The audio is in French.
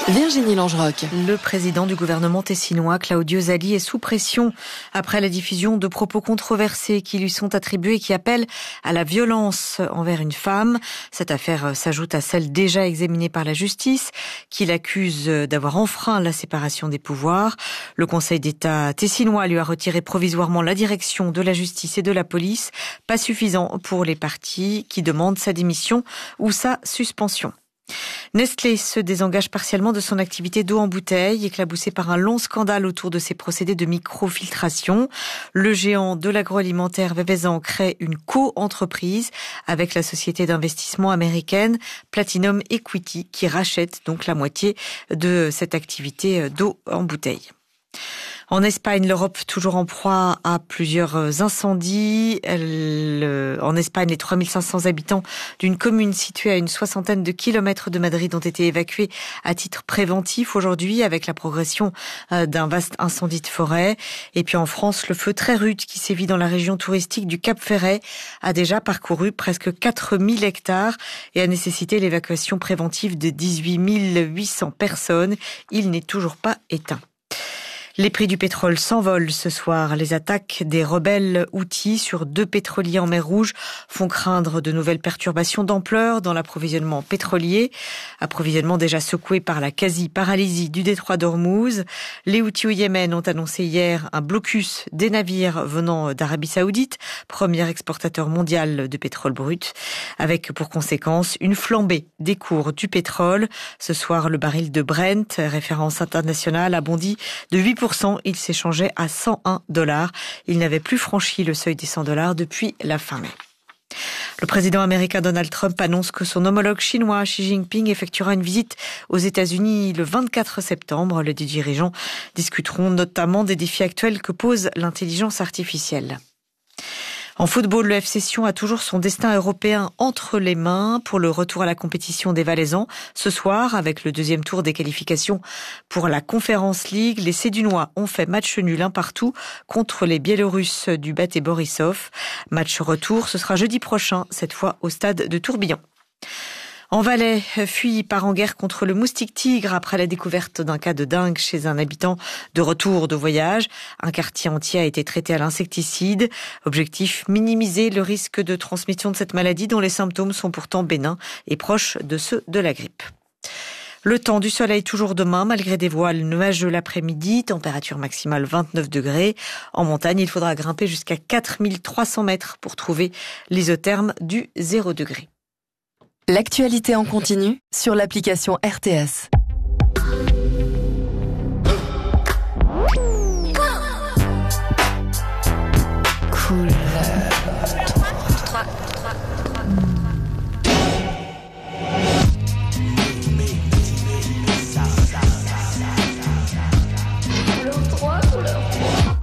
Virginie Langerock. Le président du gouvernement tessinois, Claudio Zali, est sous pression après la diffusion de propos controversés qui lui sont attribués et qui appellent à la violence envers une femme. Cette affaire s'ajoute à celle déjà examinée par la justice, qui l'accuse d'avoir enfreint la séparation des pouvoirs. Le Conseil d'État tessinois lui a retiré provisoirement la direction de la justice et de la police, pas suffisant pour les partis qui demandent sa démission ou sa suspension. Nestlé se désengage partiellement de son activité d'eau en bouteille, éclaboussée par un long scandale autour de ses procédés de microfiltration. Le géant de l'agroalimentaire Vevezan crée une co-entreprise avec la société d'investissement américaine Platinum Equity, qui rachète donc la moitié de cette activité d'eau en bouteille. En Espagne, l'Europe toujours en proie à plusieurs incendies. En Espagne, les 3500 habitants d'une commune située à une soixantaine de kilomètres de Madrid ont été évacués à titre préventif aujourd'hui avec la progression d'un vaste incendie de forêt. Et puis en France, le feu très rude qui sévit dans la région touristique du Cap Ferret a déjà parcouru presque 4000 hectares et a nécessité l'évacuation préventive de 18 800 personnes. Il n'est toujours pas éteint. Les prix du pétrole s'envolent ce soir. Les attaques des rebelles Houthis sur 2 pétroliers en mer Rouge font craindre de nouvelles perturbations d'ampleur dans l'approvisionnement pétrolier. Approvisionnement déjà secoué par la quasi-paralysie du détroit d'Ormuz. Les Houthis au Yémen ont annoncé hier un blocus des navires venant d'Arabie Saoudite, premier exportateur mondial de pétrole brut, avec pour conséquence une flambée des cours du pétrole. Ce soir, le baril de Brent, référence internationale, a bondi de 8%. Il s'échangeait à $101. Il n'avait plus franchi le seuil des $100 depuis la fin mai. Le président américain Donald Trump annonce que son homologue chinois Xi Jinping effectuera une visite aux États-Unis le 24 septembre. Les deux dirigeants discuteront notamment des défis actuels que pose l'intelligence artificielle. En football, le FC Sion a toujours son destin européen entre les mains pour le retour à la compétition des Valaisans. Ce soir, avec le deuxième tour des qualifications pour la Conference League, les Sédunois ont fait match nul 1-1 contre les Biélorusses du BATE Borisov. Match retour, ce sera jeudi prochain, cette fois au stade de Tourbillon. En Valais, fuit part en guerre contre le moustique tigre après la découverte d'un cas de dengue chez un habitant de retour de voyage. Un quartier entier a été traité à l'insecticide. Objectif, minimiser le risque de transmission de cette maladie dont les symptômes sont pourtant bénins et proches de ceux de la grippe. Le temps, du soleil toujours demain, malgré des voiles nuageux l'après-midi, température maximale 29 degrés. En montagne, il faudra grimper jusqu'à 4300 mètres pour trouver l'isotherme du 0 degré. L'actualité en continu sur l'application RTS.